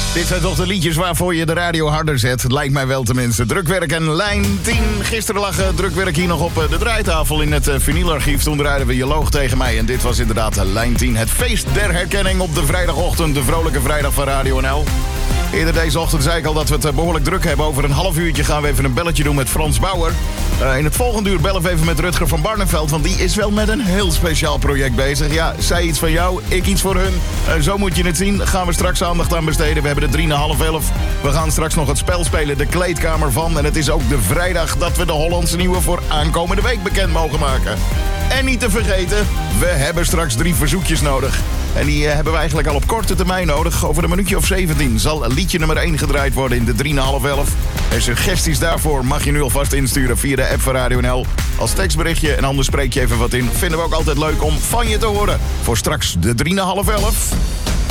Dit zijn toch de liedjes waarvoor je de radio harder zet. Lijkt mij wel tenminste. Drukwerk en lijn 10. Gisteren lag Drukwerk hier nog op de draaitafel in het vinylarchief. Toen draaiden we Je loog tegen mij. En dit was inderdaad lijn 10. Het feest der herkenning op de vrijdagochtend. De vrolijke vrijdag van Radio NL. Eerder deze ochtend zei ik al dat we het behoorlijk druk hebben. Over een half uurtje gaan we even een belletje doen met Frans Bauer. In het volgende uur bellen we even met Rutger van Barneveld. Want die is wel met een heel speciaal project bezig. Ja, zij iets van jou, ik iets voor hun. Zo moet je het zien. Gaan we straks aandacht aan besteden. We hebben de 3:30. We gaan straks nog het spel spelen. De kleedkamer van. En het is ook de vrijdag dat we de Hollandse nieuwe voor aankomende week bekend mogen maken. En niet te vergeten, we hebben straks 3 verzoekjes nodig. En die hebben we eigenlijk al op korte termijn nodig. Over een minuutje of 17 zal liedje nummer 1 gedraaid worden in de 3:30. En suggesties daarvoor mag je nu alvast insturen via de app van Radio NL. Als tekstberichtje en anders spreek je even wat in. Vinden we ook altijd leuk om van je te horen. Voor straks de 3:30.